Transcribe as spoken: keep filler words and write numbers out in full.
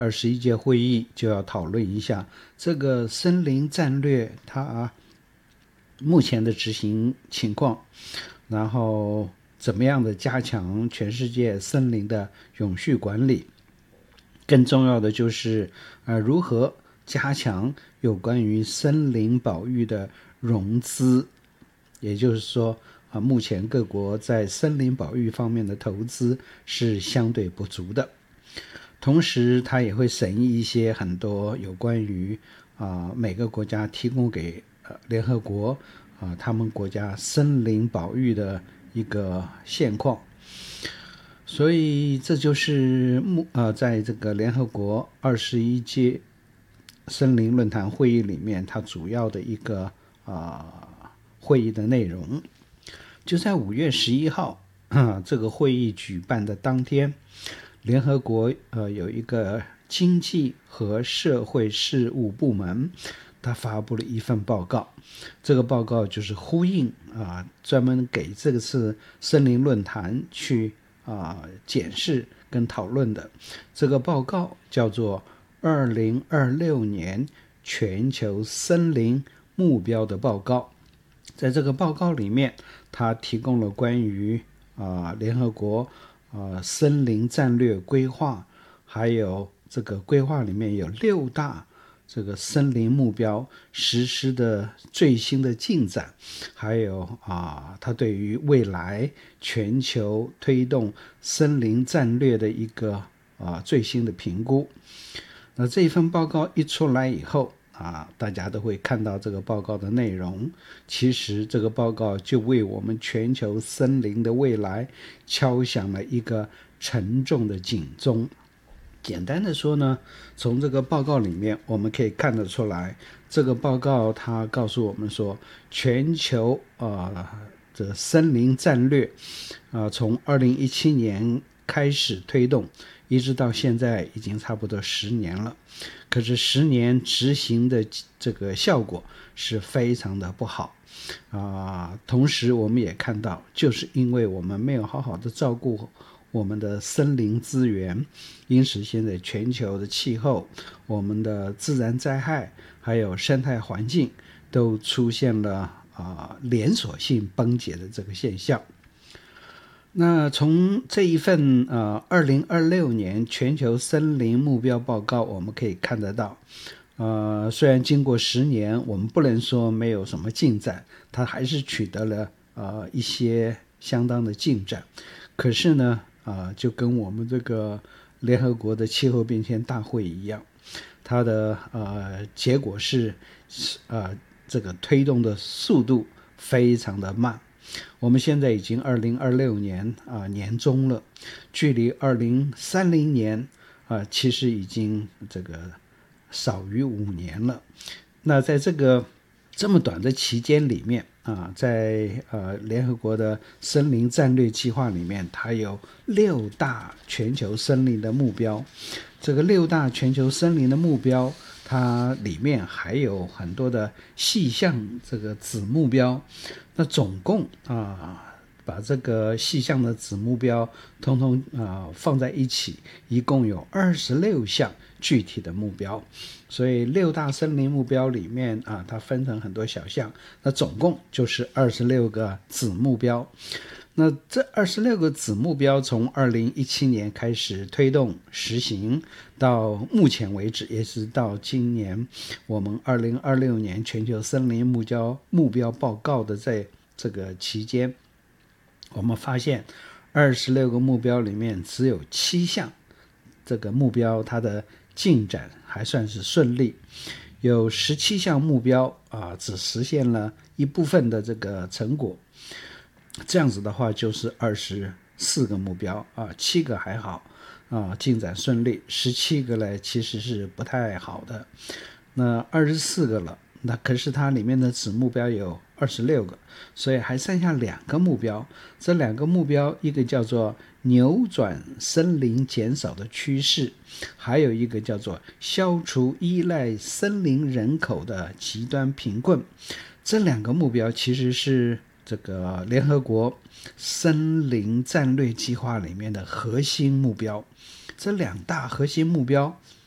二十一届会议就要讨论一下这个森林战略它目前的执行情况，然后怎么样的加强全世界森林的永续管理，更重要的就是呃如何加强有关于森林保育的融资，也就是说啊，目前各国在森林保育方面的投资是相对不足的。同时它也会审议一些很多有关于啊每个国家提供给呃联合国啊他们国家森林保育的一个现况。所以这就是目呃在这个联合国二十一届森林论坛会议里面，它主要的一个啊、呃、会议的内容。就在五月十一号、啊、这个会议举办的当天，联合国呃有一个经济和社会事务部门，他发布了一份报告。这个报告就是呼应啊，专门给这次森林论坛去啊检视跟讨论的。这个报告叫做二零二六年全球森林目标的报告。在这个报告里面，它提供了关于啊联合国啊森林战略规划，还有这个规划里面有六大这个森林目标实施的最新的进展，还有啊它对于未来全球推动森林战略的一个啊最新的评估。那这份报告一出来以后啊，大家都会看到这个报告的内容。其实这个报告就为我们全球森林的未来敲响了一个沉重的警钟。简单的说呢，从这个报告里面我们可以看得出来，这个报告它告诉我们说，全球呃这个森林战略啊、呃，从二零一七年开始推动，一直到现在已经差不多十年了。可是十年执行的这个效果是非常的不好啊、呃。同时我们也看到，就是因为我们没有好好的照顾我们的森林资源，因此现在全球的气候、我们的自然灾害还有生态环境都出现了啊、呃、连锁性崩解的这个现象。那从这一份呃二零二六年全球森林目标报告我们可以看得到，呃虽然经过十年，我们不能说没有什么进展，它还是取得了呃一些相当的进展。可是呢啊、呃，就跟我们这个联合国的气候变迁大会一样，它的呃结果是呃这个推动的速度非常的慢。我们现在已经二零二六年啊、呃、年中了，距离二零三零年啊、呃、其实已经这个少于五年了。那在这个这么短的期间里面啊，在呃联合国的森林战略计划里面，它有六大全球森林的目标。这个六大全球森林的目标，它里面还有很多的细项这个子目标。那总共啊，把这个细项的子目标通通啊放在一起，一共有二十六项具体的目标。所以六大森林目标里面啊，它分成很多小项，那总共就是二十六个子目标。那这二十六个子目标从二零一七年开始推动实行，到目前为止，也是到今年我们二零二六年全球森林目标目标报告的在这个期间，我们发现二十六个目标里面只有七项这个目标它的进展还算是顺利，有十七项目标啊只实现了一部分的这个成果。这样子的话就是二十四个目标啊，七个还好啊，进展顺利，十七个呢其实是不太好的。那二十四个了，那可是它里面的子目标有二十六个，所以还剩下两个目标。这两个目标，一个叫做扭转森林减少的趋势，还有一个叫做消除依赖森林人口的极端贫困。这两个目标其实是这个联合国森林战略计划里面的核心目标。这两大核心目标